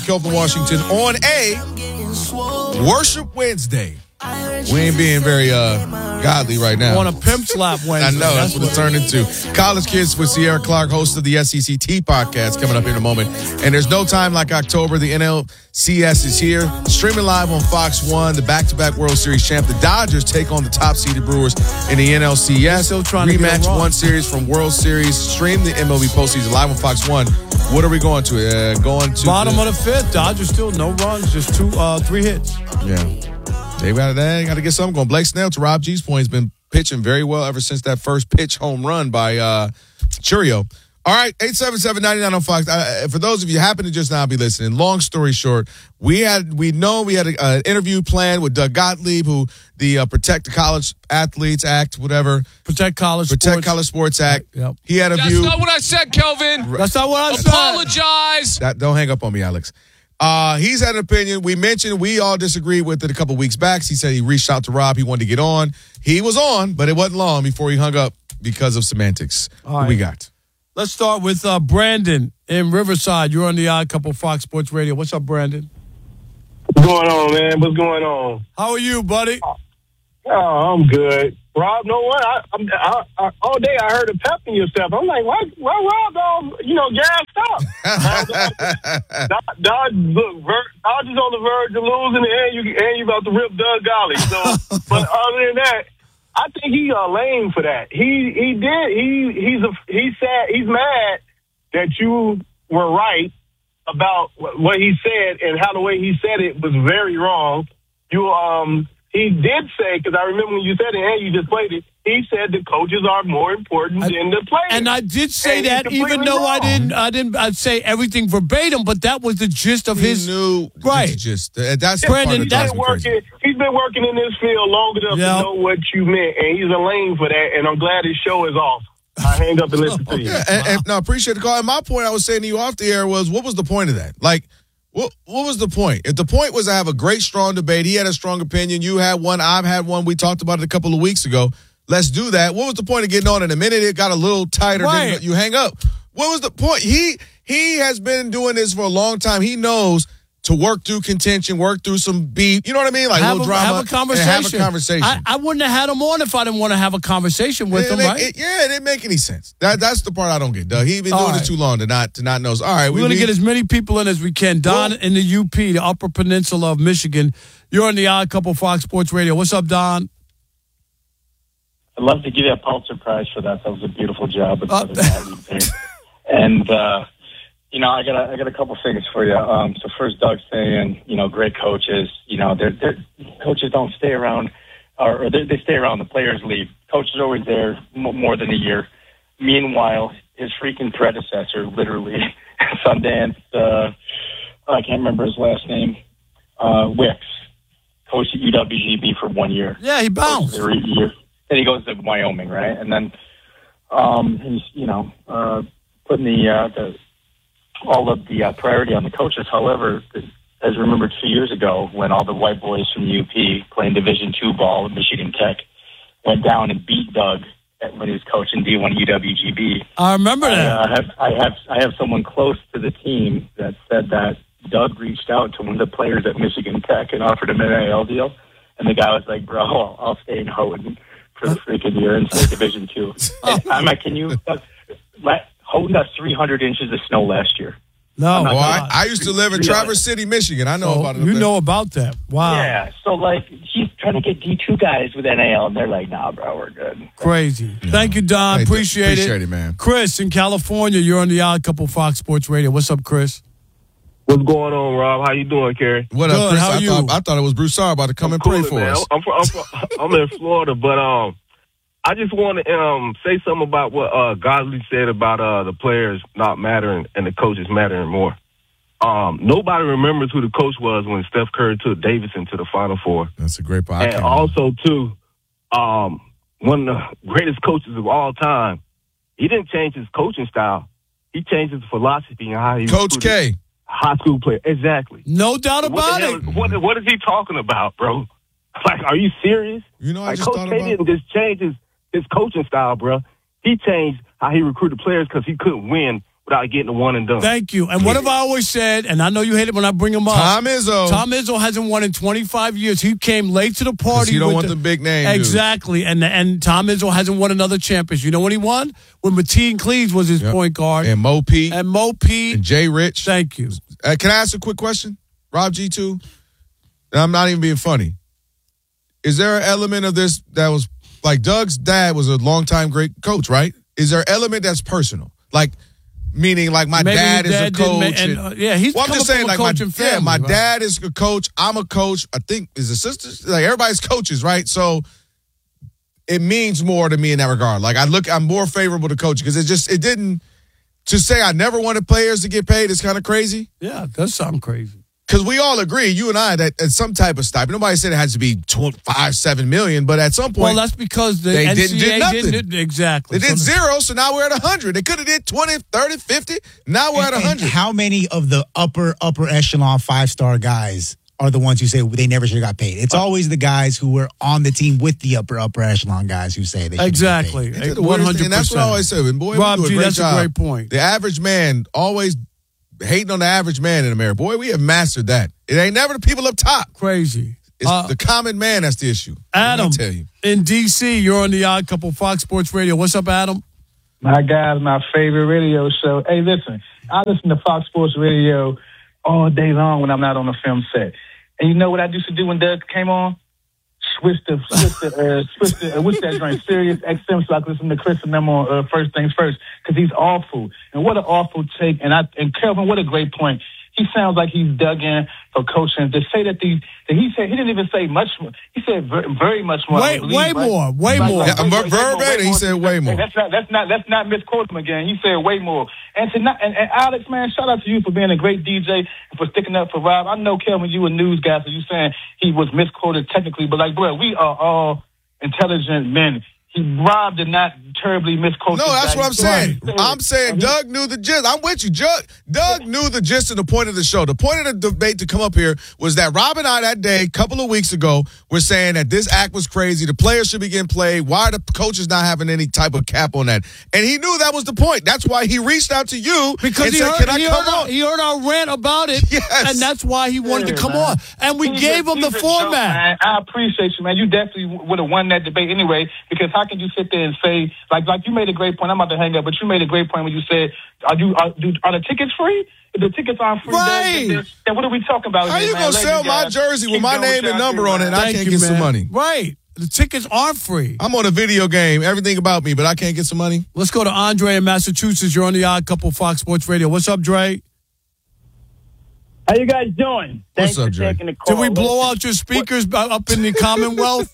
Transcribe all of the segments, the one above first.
Kelvin Washington on a Worship Wednesday. We ain't being very godly right now. On a pimp slap Wednesday. I know, that's what it turned into. College Kids with Sierra Clark, host of the SECT podcast, coming up in a moment. And there's no time like October. The NLCS is here. Streaming live on Fox 1, the back-to-back World Series champ. The Dodgers take on the top-seeded Brewers in the NLCS. Still trying to rematch one series from World Series. Stream the MLB postseason live on Fox 1. What are we going to? Going to bottom of the fifth. Dodgers still no runs, just 3 hits. Yeah. They got to get something going. Blake Snell, to Rob G's point, has been pitching very well ever since that first pitch home run by Churio. All right, 877-99 on Fox. For those of you who happen to just now be listening, long story short, we had an interview planned with Doug Gottlieb, who the Protect the College Athletes Act, whatever. Protect College Sports Act. Yep. He had a view. That's not what I said, Kelvin. That's not what I said. Apologize. Don't hang up on me, Alex. He's had an opinion. We all disagreed with it a couple weeks back. He said he reached out to Rob. He wanted to get on. He was on, but it wasn't long before he hung up because of semantics. All right. What we got? Let's start with Brandon in Riverside. You're on the Odd Couple Fox Sports Radio. What's up, Brandon? What's going on, man? What's going on? How are you, buddy? Oh, I'm good. Rob, know what? I all day I heard a pep in your step. I'm like, why Rob all, gassed up? Dodgers on the verge of losing, and you about to rip Doug Gottlieb. So, but other than that, I think he's lame for that. He's mad that you were right about what he said and how the way he said it was very wrong. He did say, because I remember when you said it and you just played it, he said the coaches are more important than the players. And I did say that, even though I'd say everything verbatim, but that was the gist of his. Knew right. The gist. That's Brandon. He's been working in this field long enough to know what you meant, and he's a lame for that. And I'm glad his show is off. I hang up and listen to you. Yeah, and I appreciate the call. And my point I was saying to you off the air was, what was the point of that? Like, what was the point? If the point was to have a great, strong debate, he had a strong opinion, you had one, I've had one, we talked about it a couple of weeks ago. Let's do that. What was the point of getting on in a minute? It got a little tighter. Right. Then you hang up. What was the point? He has been doing this for a long time. He knows to work through contention, work through some beef. You know what I mean? Like a little drama. Have a conversation. I wouldn't have had him on if I didn't want to have a conversation with him, right? It didn't make any sense. That's the part I don't get, Doug. He's been doing it too long to not know. All right, we're going to get as many people in as we can. Don in the UP, the Upper Peninsula of Michigan. You're on the Odd Couple Fox Sports Radio. What's up, Don? I'd love to give you a Pulitzer Prize for that. That was a beautiful job. And, I got a couple things for you. So first, Doug's saying, great coaches, their coaches don't stay around, or they stay around. The players leave. Coach is always there more than a year. Meanwhile, his freaking predecessor, literally, Sundance, I can't remember his last name, Wicks, coached at UWGB for 1 year. Yeah, he bounced. Then he goes to Wyoming, right? And then he's, putting all of the priority on the coaches. However, as remember 2 years ago, when all the white boys from UP playing Division II ball at Michigan Tech went down and beat Doug when he was coaching D1 UWGB. I remember that. I have someone close to the team that said that Doug reached out to one of the players at Michigan Tech and offered him an NIL deal, and the guy was like, "Bro, I'll stay in Houghton for the freaking year and stay Division II." I'm like, "Can you?" Houghton got 300 inches of snow last year. No, I used to live in Traverse City, Michigan. I know about it. You know about that. Wow. Yeah, so he's trying to get D2 guys with NIL, and they're like, "Nah, bro, we're good." Crazy. Yeah. Thank you, Don. Hey, appreciate it, man. Chris in California, you're on the Odd Couple Fox Sports Radio. What's up, Chris? What's going on, Rob? How you doing, Kerry? What up, Chris? How are you? I thought it was Broussard about to come and pray for us. I'm in Florida, but I just want to say something about what Gottlieb said about the players not mattering and the coaches mattering more. Nobody remembers who the coach was when Steph Curry took Davidson to the Final Four. That's a great point. And also, too, one of the greatest coaches of all time, he didn't change his coaching style. He changed his philosophy and how he Coach K. High school player. Exactly. No doubt about it. What is he talking about, bro? Like, are you serious? Coach K didn't just change his coaching style, bro. He changed how he recruited players because he couldn't win without getting a one and done. Thank you. And what have I always said, and I know you hate it when I bring him up. Tom Izzo. Tom Izzo hasn't won in 25 years. He came late to the party. You don't want the big name dude. Exactly. And Tom Izzo hasn't won another championship. You know when he won? When Mateen Cleaves was his point guard. And Mo Pete. And Jay Rich. Thank you. Can I ask a quick question? Rob G2? And I'm not even being funny. Is there an element of this that was, like Doug's dad was a longtime great coach, right? Is there an element that's personal? Like, meaning like my dad is a coach. He's well, I'm just saying, like my right? dad is a coach. I'm a coach. I think is a sister. Like everybody's coaches, right? So it means more to me in that regard. Like I'm more favorable to coaching because it didn't to say I never wanted players to get paid is kind of crazy. Yeah, it does sound crazy. Because we all agree, you and I, that at some type of stipend. Nobody said it has to be $5-7 million, but at some point, well, that's because the NCAA didn't do nothing. Exactly. They did zero, so now we're at 100. They could have did 20, 30, 50. Now we're at 100. How many of the upper echelon 5-star guys are the ones who say they never should have got paid? It's always the guys who were on the team with the upper echelon guys who say they should exactly. Have 100%. And that's what I always say. And boy, Rob we do a G, great that's job. a great point. The average man always hating on the average man in America. Boy, we have mastered that. It ain't never the people up top. Crazy. It's the common man that's the issue. Adam, Let me tell you. in D.C., you're on the Odd Couple Fox Sports Radio. What's up, Adam? My guy's my favorite radio show. Hey, listen, I listen to Fox Sports Radio all day long when I'm not on the film set. And you know what I used to do when Doug came on? Switch the what's that joint? Sirius XM, so I could listen to Chris and them on First Things First, because he's awful. And what an awful take. And Kelvin, what a great point. He sounds like he's dug in for coaching. To say that he said he didn't even say much more. He said very much more. Way more. Verbatim, he said way more. Let's not misquote him again. He said way more. And Alex, man, shout out to you for being a great DJ and for sticking up for Rob. I know, Kelvin, you a news guy, so you saying he was misquoted technically, but like, bro, we are all intelligent men. Rob did not terribly misquote. No, that's what I'm saying. Right. I'm saying Doug knew the gist. I'm with you. Doug knew the gist of the point of the show. The point of the debate to come up here was that Rob and I that day, a couple of weeks ago, were saying that this act was crazy. The players should be getting played. Why are the coaches not having any type of cap on that? And he knew that was the point. That's why he reached out to you because and said, can I come on? He heard our rant about it, yes. And that's why he wanted to come on. And we gave him the format. I appreciate you, man. You definitely would have won that debate anyway, because how can you sit there and say, like you made a great point. I'm about to hang up, but you made a great point when you said, are the tickets free? If the tickets aren't free, right. then what are we talking about? How you going to sell my jersey with my name and number on it and I can't get some money? Right. The tickets aren't free. I'm on a video game, everything about me, but I can't get some money. Let's go to Andre in Massachusetts. You're on the Odd Couple Fox Sports Radio. What's up, Dre? How you guys doing? Thanks What's up, for Dre? taking the call. Did we blow out your speakers up in the Commonwealth?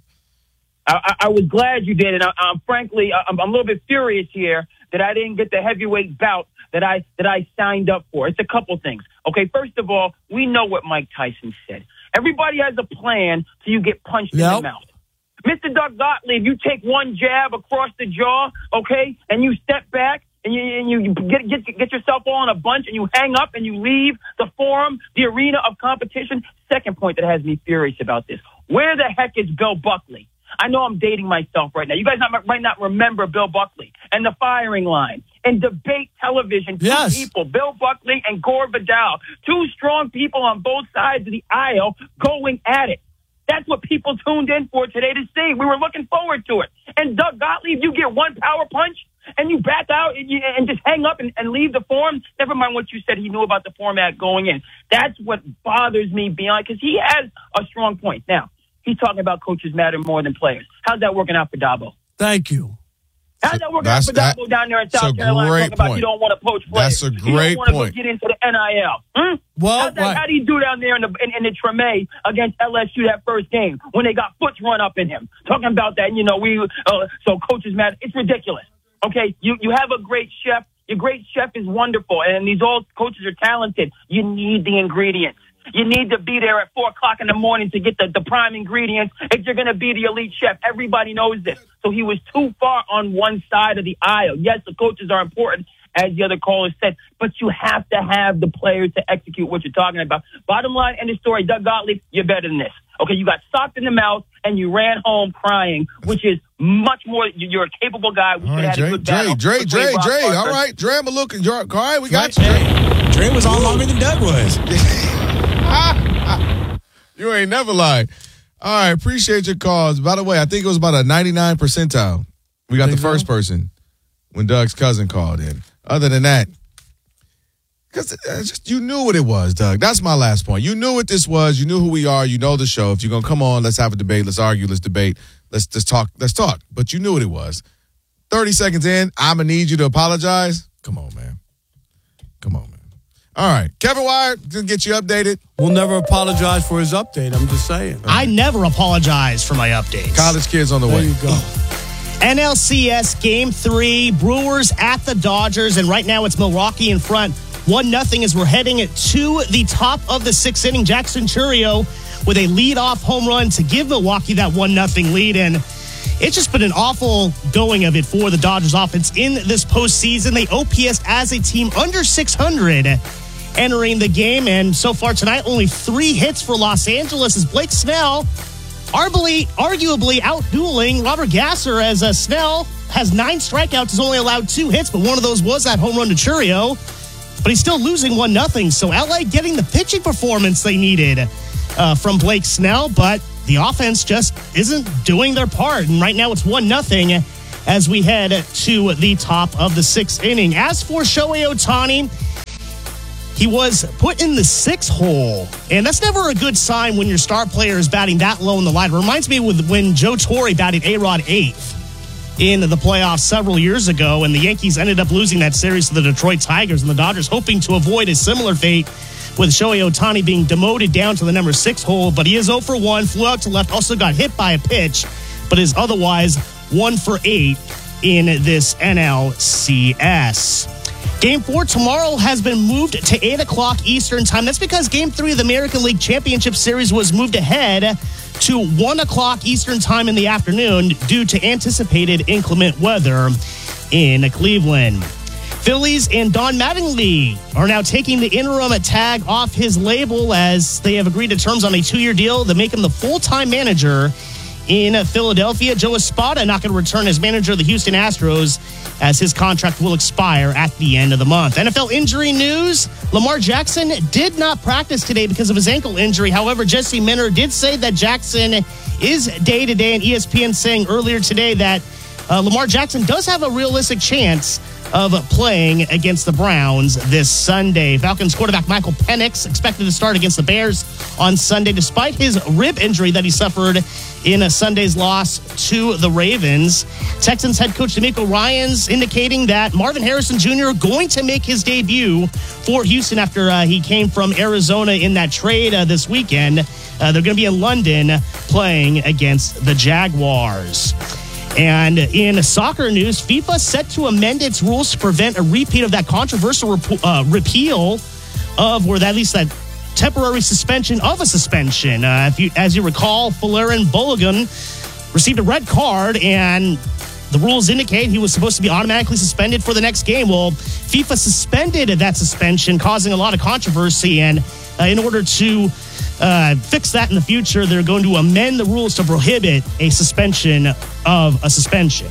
I was glad you did, and frankly, I'm a little bit furious here that I didn't get the heavyweight bout that I signed up for. It's a couple things. Okay, first of all, we know what Mike Tyson said. Everybody has a plan till you get punched in the mouth. Mr. Doug Gottlieb, you take one jab across the jaw, okay, and you step back and you get yourself all in a bunch and you hang up and you leave the forum, the arena of competition. Second point that has me furious about this: where the heck is Bill Buckley? I know I'm dating myself right now. You guys might not remember Bill Buckley and the firing line and debate television. Two people, Bill Buckley and Gore Vidal, two strong people on both sides of the aisle going at it. That's what people tuned in for today to see. We were looking forward to it. And Doug Gottlieb, you get one power punch and you back out and just hang up and leave the forum. Never mind what you said he knew about the format going in. That's what bothers me beyond, because he has a strong point. Now, he's talking about coaches matter more than players. How's that working out for Dabo? Thank you. How's that working out for Dabo down there in South Carolina talking about you don't want to poach players? That's a great point. You don't want point. to get into the NIL. Well, how do you do down there in the Treme against LSU that first game when they got foots run up in him? Talking about that, so coaches matter. It's ridiculous. Okay, you have a great chef. Your great chef is wonderful, and these old coaches are talented. You need the ingredients. You need to be there at 4 o'clock in the morning to get the prime ingredients if you're going to be the elite chef. Everybody knows this. So he was too far on one side of the aisle. Yes, the coaches are important, as the other caller said, but you have to have the players to execute what you're talking about. Bottom line, end of story, Doug Gottlieb, you're better than this. Okay, you got socked in the mouth, and you ran home crying, which is much more. You're a capable guy. We All should right, have had a good battle. Dre. with Brock Parker. All right, Dre, I'm a look. All right, we got you. Dre was on longer than Doug was. You ain't never lied. All right, appreciate your calls. By the way, I think it was about a 99 percentile. We got the first person when Doug's cousin called in. Other than that, because you knew what it was, Doug. That's my last point. You knew what this was. You knew who we are. You know the show. If you're going to come on, let's have a debate. Let's argue. Let's debate. Let's talk. Let's talk. But you knew what it was. 30 seconds in, I'm going to need you to apologize. Come on, man. All right. Kevin Wire, to get you updated. We'll never apologize for his update. I'm just saying. I never apologize for my updates. College kids on the There way. you go. NLCS Game 3, Brewers at the Dodgers, and right now it's Milwaukee in front, 1-0 as we're heading to the top of the sixth inning. Jackson Chourio with a leadoff home run to give Milwaukee that 1-0 lead, and it's just been an awful going of it for the Dodgers offense in this postseason. They OPS as a team under 600 entering the game, and so far tonight, only 3 hits for Los Angeles as Blake Snell arguably outdueling Robert Gasser as Snell has 9 strikeouts, has only allowed 2 hits, but one of those was that home run to Chourio. But he's still losing 1-0. So LA getting the pitching performance they needed from Blake Snell, but the offense just isn't doing their part. And right now it's 1-0 as we head to the top of the sixth inning. As for Shohei Ohtani, he was put in the 6th hole, and that's never a good sign when your star player is batting that low in the lineup. It reminds me of when Joe Torre batted A-Rod 8th in the playoffs several years ago, and the Yankees ended up losing that series to the Detroit Tigers, and the Dodgers hoping to avoid a similar fate with Shohei Ohtani being demoted down to the number 6 hole. But he is 0 for 1, flew out to left, also got hit by a pitch, but is otherwise 1 for 8 in this NLCS. Game 4 tomorrow has been moved to 8 o'clock Eastern time. That's because Game 3 of the American League Championship Series was moved ahead to 1 o'clock Eastern time in the afternoon due to anticipated inclement weather in Cleveland. Phillies and Don Mattingly are now taking the interim tag off his label as they have agreed to terms on a 2-year deal to make him the full-time manager in Philadelphia. Joe Espada not going to return as manager of the Houston Astros as his contract will expire at the end of the month. NFL injury news. Lamar Jackson did not practice today because of his ankle injury. However, Jesse Minter did say that Jackson is day-to-day, and ESPN saying earlier today that Lamar Jackson does have a realistic chance of playing against the Browns this Sunday. Falcons quarterback Michael Penix expected to start against the Bears on Sunday despite his rib injury that he suffered in Sunday's loss to the Ravens. Texans head coach DeMeco Ryans indicating that Marvin Harrison Jr. going to make his debut for Houston after he came from Arizona in that trade this weekend. They're going to be in London playing against the Jaguars. And in soccer news, FIFA set to amend its rules to prevent a repeat of that controversial repeal of, or at least that temporary suspension of a suspension. As you recall, Folarin Balogun received a red card, and the rules indicate he was supposed to be automatically suspended for the next game. Well, FIFA suspended that suspension, causing a lot of controversy, and in order to fix that in the future, they're going to amend the rules to prohibit a suspension of a suspension.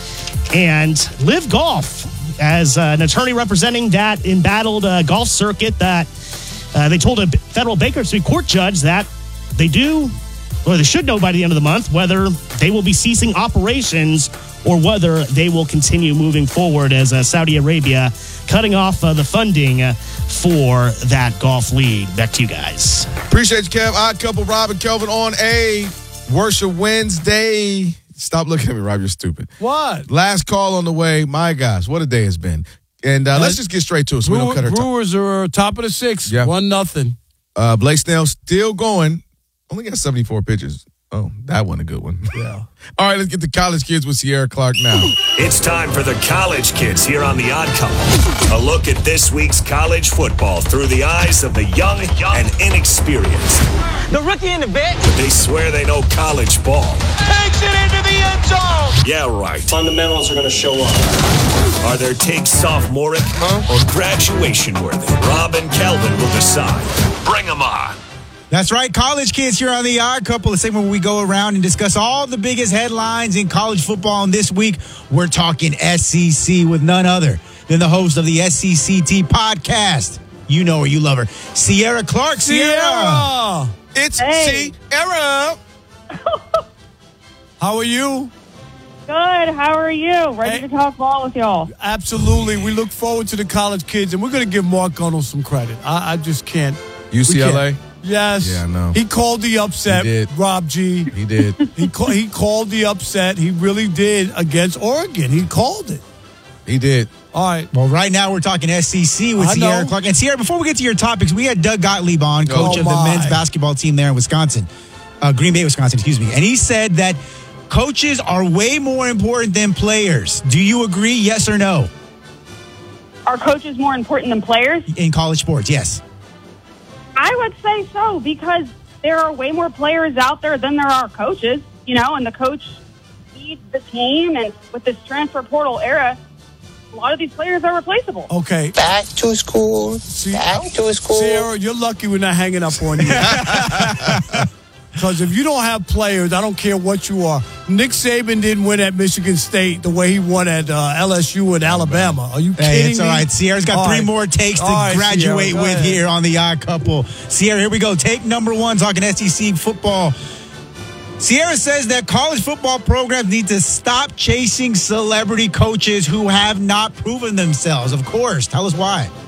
And Live Golf, as an attorney representing that embattled golf circuit, that they told a federal bankruptcy court judge that they should know by the end of the month whether they will be ceasing operations or whether they will continue moving forward as Saudi Arabia cutting off the funding for that golf league. Back to you guys. Appreciate you, Kev. Odd Couple, Rob and Kelvin on a Worship Wednesday. Stop looking at me, Rob. You're stupid. What? Last call on the way. My gosh, what a day it's been. And let's just get straight to it so we don't cut our time. Brewers are top of the 6th, Yeah. 1-0. Blake Snell still going. Only got 74 pitches. Oh, that one a good one. Yeah. All right, let's get to college kids with Sierra Clark now. It's time for the College Kids here on The Odd Couple. A look at this week's college football through the eyes of the young and inexperienced. The rookie in the vet But they swear they know college ball. takes it into the end zone. Yeah, right. Fundamentals are going to show up. Are their takes sophomoric or graduation worthy? Rob and Kelvin will decide. Bring them on. That's right, College Kids here on The Odd Couple, the segment where we go around and discuss all the biggest headlines in college football. And this week, we're talking SEC with none other than the host of the SECT podcast. You know her, you love her, Sierra Clark. Sierra! It's Sierra. How are you? Good. How are you? Ready to talk ball with y'all? Absolutely. We look forward to the College Kids, and we're going to give Mark Gunnell some credit. I just can't. UCLA? Yes. Yeah, I know. He called the upset, He did. Rob G. He did. He called the upset. He really did against Oregon. He called it. He did. All right. Well, right now we're talking SEC with Sierra Clark. And Sierra, before we get to your topics, we had Doug Gottlieb on, coach of the men's basketball team there in Wisconsin, Green Bay, Wisconsin, excuse me. And he said that coaches are way more important than players. Do you agree, yes or no? Are coaches more important than players? In college sports, yes. I would say so, because there are way more players out there than there are coaches, and the coach leads the team. And with this transfer portal era, a lot of these players are replaceable. Okay. Back to school. Back to school. Sierra, you're lucky we're not hanging up on you. Because if you don't have players, I don't care what you are. Nick Saban didn't win at Michigan State the way he won at LSU and Alabama. Are you kidding me? It's all right. Sierra's got three more takes to graduate Sierra, with here on The Odd Couple. Sierra, here we go. Take number one, talking SEC football. Sierra says that college football programs need to stop chasing celebrity coaches who have not proven themselves. Of course. Tell us why.